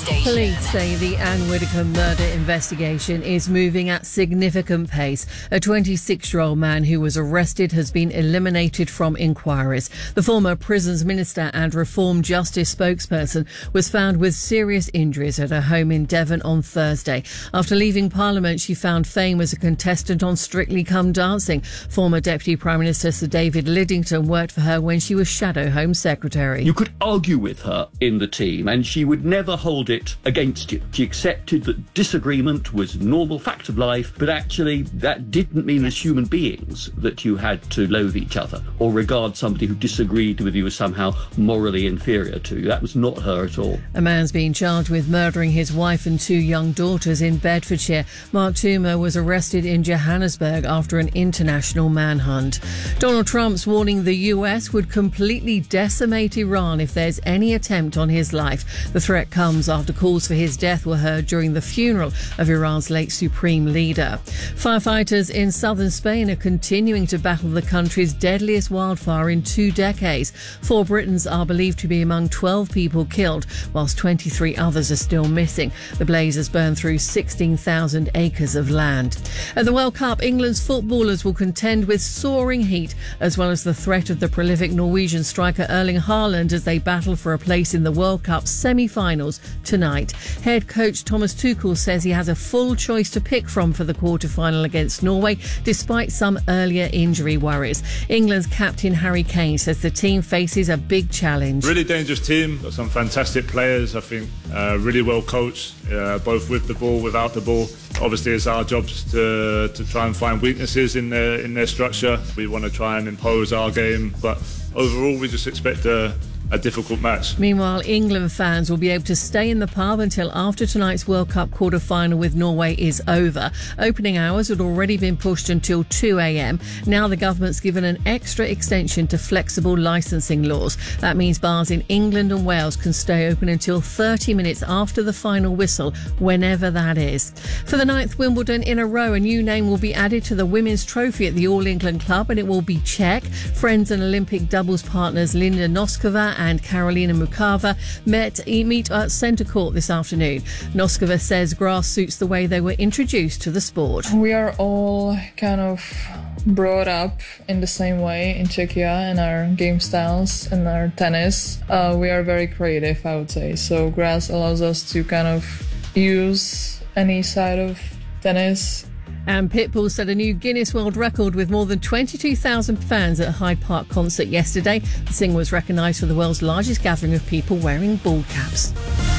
station. Police say the Anne Whitaker murder investigation is moving at significant pace. A 26-year-old man who was arrested has been eliminated from inquiries. The former Prisons Minister and Reform Justice spokesperson was found with serious injuries at her home in Devon on Thursday. After leaving Parliament, she found fame as a contestant on Strictly Come Dancing. Former Deputy Prime Minister Sir David Lidington worked for her when she was Shadow Home Secretary. You could argue with her in the team and she would never hold it against you. She accepted that disagreement was a normal fact of life, but actually that didn't mean as human beings that you had to loathe each other or regard somebody who disagreed with you as somehow morally inferior to you. That was not her at all. A man's been charged with murdering his wife and two young daughters in Bedfordshire. Mark Toomer was arrested in Johannesburg after an international manhunt. Donald Trump's warning the US would completely decimate Iran if there's any attempt on his life. The threat comes after calls for his death were heard during the funeral of Iran's late supreme leader. Firefighters in southern Spain are continuing to battle the country's deadliest wildfire in 2 decades. 4 Britons are believed to be among 12 people killed, whilst 23 others are still missing. The blaze has burned through 16,000 acres of land. At the World Cup, England's footballers will contend with soaring heat, as well as the threat of the prolific Norwegian striker Erling Haaland as they battle for a place in the World Cup semi-finals tonight. Head coach Thomas Tuchel says he has a full choice to pick from for the quarter-final against Norway, despite some earlier injury worries. England's captain Harry Kane says the team faces a big challenge. Really dangerous team, got some fantastic players, I think, really well coached, both with the ball, without the ball. Obviously it's our jobs to try and find weaknesses in their structure. We want to try and impose our game, but overall we just expect a difficult match. Meanwhile, England fans will be able to stay in the pub until after tonight's World Cup quarter-final with Norway is over. Opening hours had already been pushed until 2 a.m. Now the government's given an extra extension to flexible licensing laws. That means bars in England and Wales can stay open until 30 minutes after the final whistle, whenever that is. For the 9th Wimbledon in a row, a new name will be added to the women's trophy at the All England Club, and it will be Czech. Friends and Olympic doubles partners Linda Noskova and Karolina Mukava meet at centre court this afternoon. Noskova says grass suits the way they were introduced to the sport. We are all kind of brought up in the same way in Czechia and our game styles and our tennis. We are very creative, I would say. So grass allows us to kind of use any side of tennis. And Pitbull set a new Guinness World Record with more than 22,000 fans at a Hyde Park concert yesterday. The singer was recognised for the world's largest gathering of people wearing bald caps.